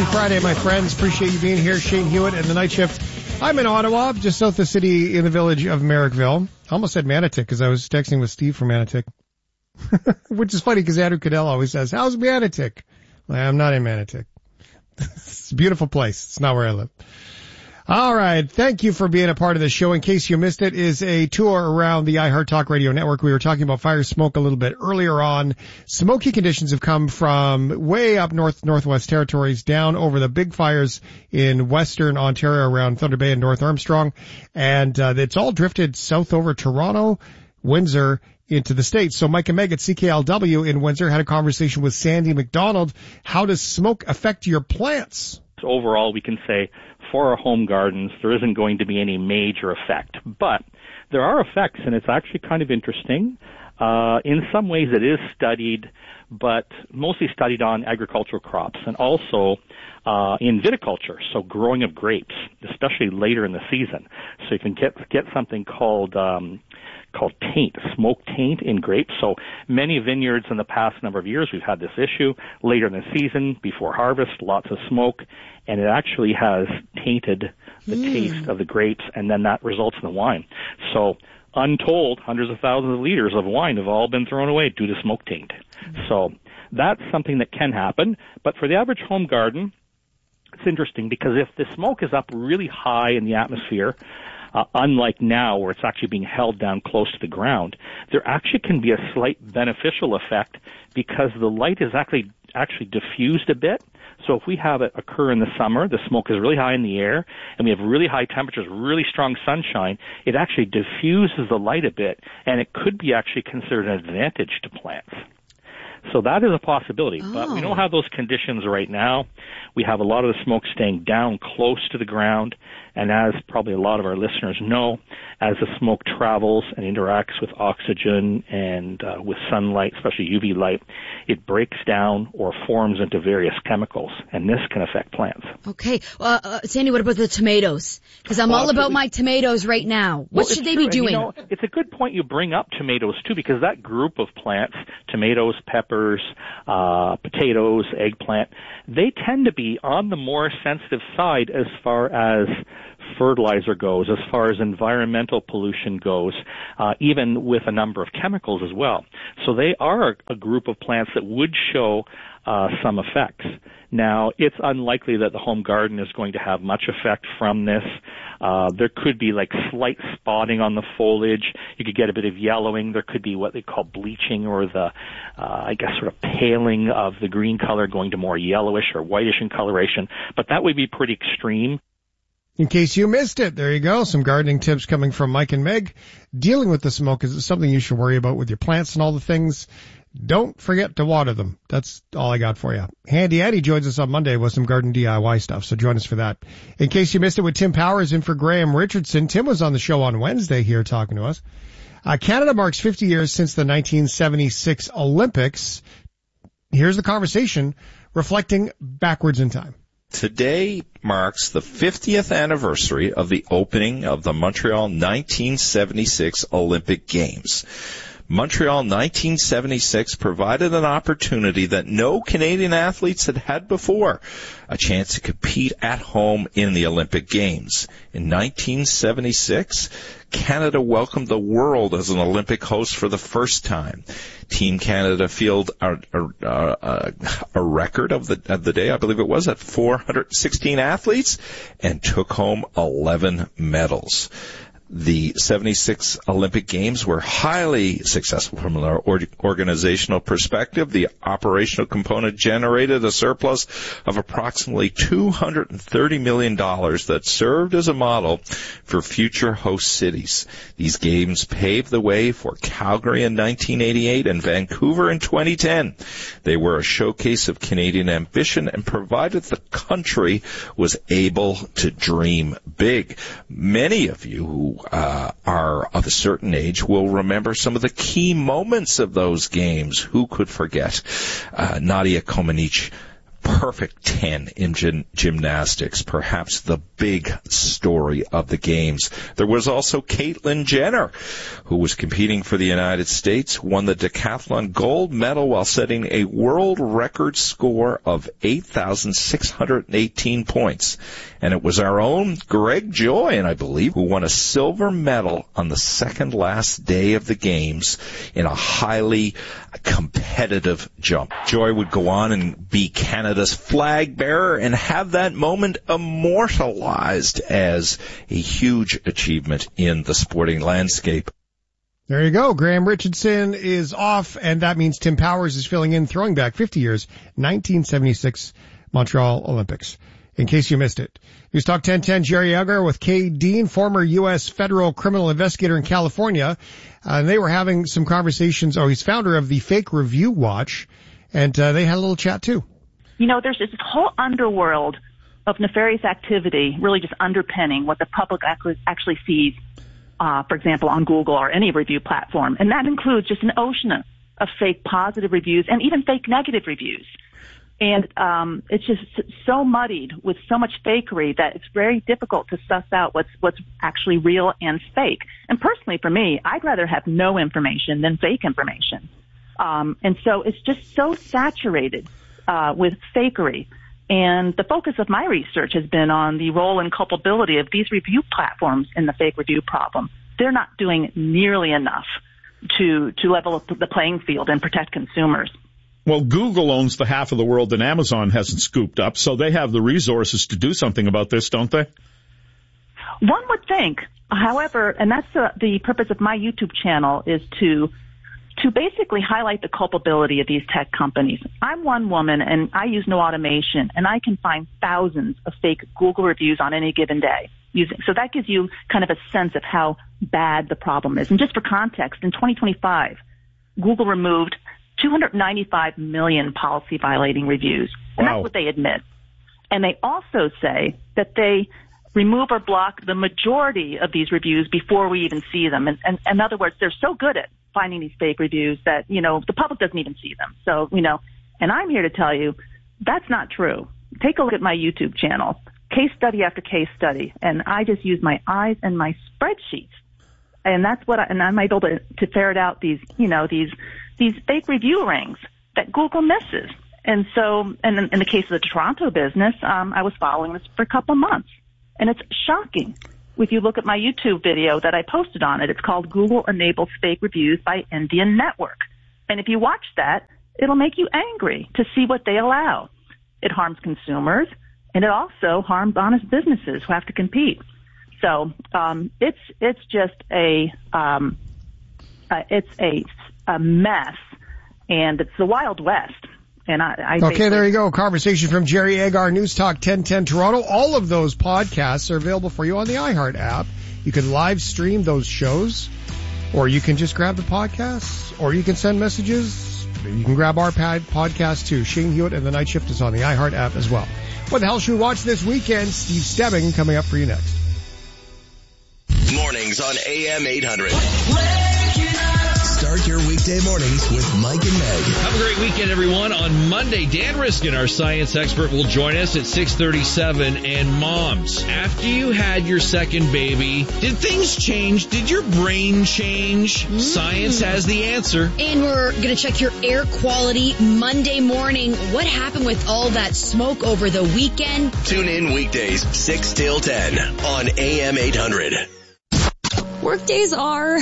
Happy Friday, my friends. Appreciate you being here. Shane Hewitt and the Night Shift. I'm in Ottawa, just south of the city in the village of Merrickville. I almost said Manotick because I was texting with Steve from Manotick. Which is funny because Andrew Cadell always says, how's Manotick? Well, I'm not in Manotick. It's a beautiful place. It's not where I live. All right. Thank you for being a part of the show. In case you missed it, is a tour around the iHeart Talk Radio Network. We were talking about fire smoke a little bit earlier on. Smoky conditions have come from way up northwest territories down over the big fires in western Ontario around Thunder Bay and North Armstrong. And it's all drifted south over Toronto, Windsor, into the States. So Mike and Meg at CKLW in Windsor had a conversation with Sandy McDonald. How does smoke affect your plants? Overall, we can say for our home gardens, there isn't going to be any major effect. But there are effects, and it's actually kind of interesting. In some ways, it is studied, but mostly studied on agricultural crops and also in viticulture, so growing of grapes, especially later in the season. So you can get something called taint, smoke taint in grapes. So many vineyards in the past number of years, we've had this issue. Later in the season, before harvest, lots of smoke, and it actually has tainted the taste of the grapes, and then that results in the wine. So untold, hundreds of thousands of liters of wine have all been thrown away due to smoke taint. So that's something that can happen. But for the average home garden, it's interesting because if the smoke is up really high in the atmosphere, unlike now where it's actually being held down close to the ground, there actually can be a slight beneficial effect because the light is actually diffused a bit. So if we have it occur in the summer, the smoke is really high in the air, and we have really high temperatures, really strong sunshine, it actually diffuses the light a bit, and it could be actually considered an advantage to plants. So that is a possibility, but we don't have those conditions right now. We have a lot of the smoke staying down close to the ground, and as probably a lot of our listeners know, as the smoke travels and interacts with oxygen and with sunlight, especially UV light, it breaks down or forms into various chemicals, and this can affect plants. Okay. Sandy, what about the tomatoes? Because I'm all about my tomatoes right now. What should they be doing? You know, it's a good point you bring up tomatoes, too, because that group of plants, tomatoes, peppers, potatoes, eggplant, they tend to be on the more sensitive side as far as fertilizer goes, as far as environmental pollution goes, even with a number of chemicals as well. So they are a group of plants that would show some effects. Now, it's unlikely that the home garden is going to have much effect from this. There could be like slight spotting on the foliage. You could get a bit of yellowing. There could be what they call bleaching, or the, sort of paling of the green color going to more yellowish or whitish in coloration. But that would be pretty extreme. In case you missed it, there you go. Some gardening tips coming from Mike and Meg. Dealing with the smoke is something you should worry about with your plants and all the things. Don't forget to water them. That's all I got for you. Handy Andy joins us on Monday with some garden DIY stuff, so join us for that. In case you missed it, with Tim Powers in for Graham Richardson. Tim was on the show on Wednesday here talking to us. Canada marks 50 years since the 1976 Olympics. Here's the conversation reflecting backwards in time. Today marks the 50th anniversary of the opening of the Montreal 1976 Olympic Games. Montreal 1976 provided an opportunity that no Canadian athletes had had before, a chance to compete at home in the Olympic Games. In 1976, Canada welcomed the world as an Olympic host for the first time. Team Canada fielded a record of the day, I believe it was, at 416 athletes, and took home 11 medals. The 76 Olympic Games were highly successful from an organizational perspective. The operational component generated a surplus of approximately $230 million that served as a model for future host cities. These games paved the way for Calgary in 1988 and Vancouver in 2010. They were a showcase of Canadian ambition and provided the country was able to dream big. Many of you who are of a certain age will remember some of the key moments of those games. Who could forget Nadia Comaneci perfect 10 in gymnastics, perhaps the big story of the games. There was also Caitlyn Jenner, who was competing for the United States, won the decathlon gold medal while setting a world record score of 8,618 points. And it was our own Greg Joy, I believe, who won a silver medal on the second last day of the games in a highly competitive jump. Joy would go on and be Canada's flag bearer and have that moment immortalized as a huge achievement in the sporting landscape. There you go. Graham Richardson is off, and that means Tim Powers is filling in, throwing back 50 years, 1976 Montreal Olympics. In case you missed it. News Talk 1010, Jerry Agar with Kay Dean, former U.S. federal criminal investigator in California. And they were having some conversations. Oh, he's founder of the Fake Review Watch, and they had a little chat too. You know, there's this whole underworld of nefarious activity really just underpinning what the public actually sees, for example, on Google or any review platform. And that includes just an ocean of fake positive reviews and even fake negative reviews. And it's just so muddied with so much fakery that it's very difficult to suss out what's actually real and fake. And personally, for me, I'd rather have no information than fake information. And so it's just so saturated with fakery. And the focus of my research has been on the role and culpability of these review platforms in the fake review problem. They're not doing nearly enough to level up the playing field and protect consumers. Well, Google owns the half of the world that Amazon hasn't scooped up, so they have the resources to do something about this, don't they? One would think. However, and that's the purpose of my YouTube channel, is to basically highlight the culpability of these tech companies. I'm one woman, and I use no automation, and I can find thousands of fake Google reviews on any given day. So that gives you kind of a sense of how bad the problem is. And just for context, in 2025, Google removed 295 million policy-violating reviews. And Wow. That's what they admit. And they also say that they remove or block the majority of these reviews before we even see them. And in other words, they're so good at finding these fake reviews that, the public doesn't even see them. So, and I'm here to tell you that's not true. Take a look at my YouTube channel, case study after case study, and I just use my eyes and my spreadsheets. And that's and I'm able to ferret out these fake review rings that Google misses. And so, and in the case of the Toronto business, I was following this for a couple months. And it's shocking. If you look at my YouTube video that I posted on it, it's called Google Enables Fake Reviews by Indian Network. And if you watch that, it'll make you angry to see what they allow. It harms consumers, and it also harms honest businesses who have to compete. So, it's just a mess, and it's the Wild West. And Okay, there you go. Conversation from Jerry Agar, News Talk 1010 Toronto. All of those podcasts are available for you on the iHeart app. You can live stream those shows, or you can just grab the podcasts, or you can send messages. You can grab our podcast too. Shane Hewitt and The Night Shift is on the iHeart app as well. What the hell should we watch this weekend? Steve Stebbing coming up for you next. Mornings on AM 800. Start your weekday mornings with Mike and Meg. Have a great weekend, everyone. On Monday, Dan Riskin, our science expert, will join us at 6:37. And moms, after you had your second baby, did things change? Did your brain change? Science has the answer. And we're going to check your air quality Monday morning. What happened with all that smoke over the weekend? Tune in weekdays 6 till 10 on AM 800. Workdays are,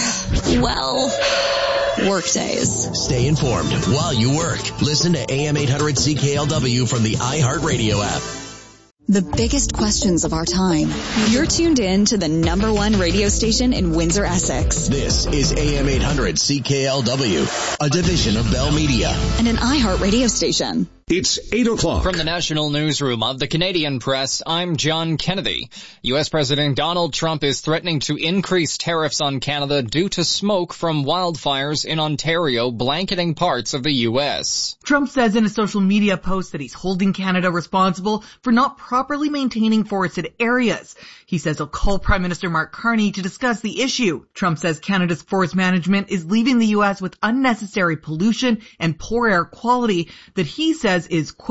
workdays. Stay informed while you work. Listen to AM 800 CKLW from the iHeartRadio app. The biggest questions of our time. You're tuned in to the #1 radio station in Windsor, Essex. This is AM 800 CKLW, a division of Bell Media. And an iHeart radio station. It's 8 o'clock. From the National Newsroom of the Canadian Press, I'm John Kennedy. U.S. President Donald Trump is threatening to increase tariffs on Canada due to smoke from wildfires in Ontario blanketing parts of the U.S. Trump says in a social media post that he's holding Canada responsible for not properly maintaining forested areas. He says he'll call Prime Minister Mark Carney to discuss the issue. Trump says Canada's forest management is leaving the U.S. with unnecessary pollution and poor air quality that he says is, quote,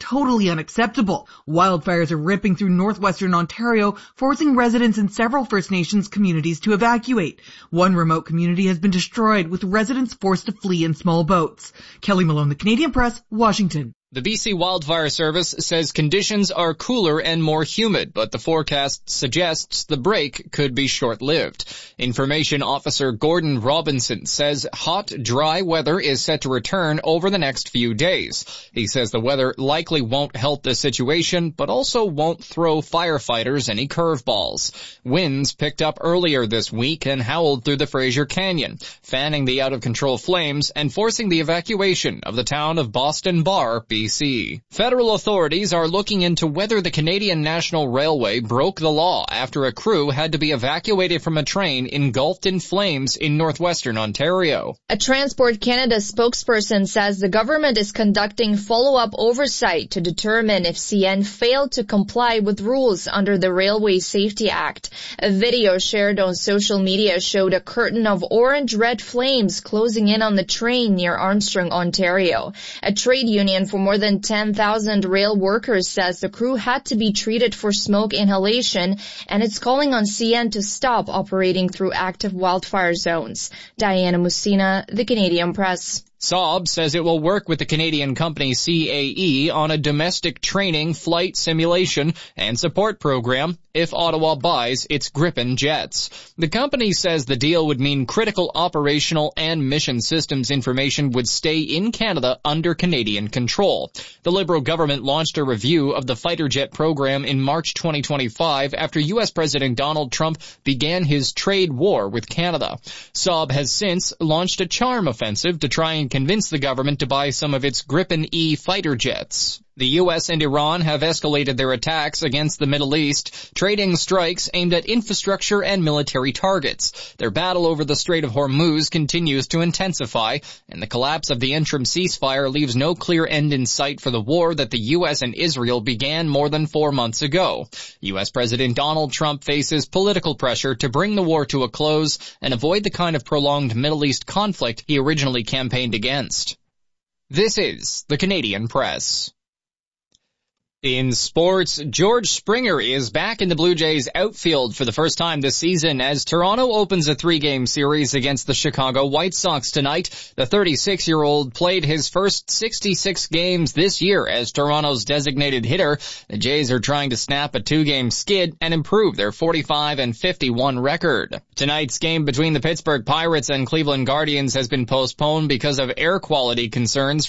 totally unacceptable. Wildfires are ripping through northwestern Ontario, forcing residents in several First Nations communities to evacuate. One remote community has been destroyed, with residents forced to flee in small boats. Kelly Malone, The Canadian Press, Washington. The BC Wildfire Service says conditions are cooler and more humid, but the forecast suggests the break could be short-lived. Information Officer Gordon Robinson says hot, dry weather is set to return over the next few days. He says the weather likely won't help the situation, but also won't throw firefighters any curveballs. Winds picked up earlier this week and howled through the Fraser Canyon, fanning the out-of-control flames and forcing the evacuation of the town of Boston Bar, BC. Federal authorities are looking into whether the Canadian National Railway broke the law after a crew had to be evacuated from a train engulfed in flames in northwestern Ontario. A Transport Canada spokesperson says the government is conducting follow-up oversight to determine if CN failed to comply with rules under the Railway Safety Act. A video shared on social media showed a curtain of orange-red flames closing in on the train near Armstrong, Ontario. A trade union for more than 10,000 rail workers says the crew had to be treated for smoke inhalation, and it's calling on CN to stop operating through active wildfire zones. Diana Musina, The Canadian Press. Saab says it will work with the Canadian company CAE on a domestic training, flight simulation, and support program if Ottawa buys its Gripen jets. The company says the deal would mean critical operational and mission systems information would stay in Canada under Canadian control. The Liberal government launched a review of the fighter jet program in March 2025 after U.S. President Donald Trump began his trade war with Canada. Saab has since launched a charm offensive to try and convince the government to buy some of its Gripen E fighter jets. The U.S. and Iran have escalated their attacks against the Middle East, trading strikes aimed at infrastructure and military targets. Their battle over the Strait of Hormuz continues to intensify, and the collapse of the interim ceasefire leaves no clear end in sight for the war that the U.S. and Israel began more than 4 months ago. U.S. President Donald Trump faces political pressure to bring the war to a close and avoid the kind of prolonged Middle East conflict he originally campaigned against. This is the Canadian Press. In sports, George Springer is back in the Blue Jays outfield for the first time this season as Toronto opens a 3-game series against the Chicago White Sox tonight. The 36-year-old played his first 66 games this year as Toronto's designated hitter. The Jays are trying to snap a 2-game skid and improve their 45-51 record. Tonight's game between the Pittsburgh Pirates and Cleveland Guardians has been postponed because of air quality concerns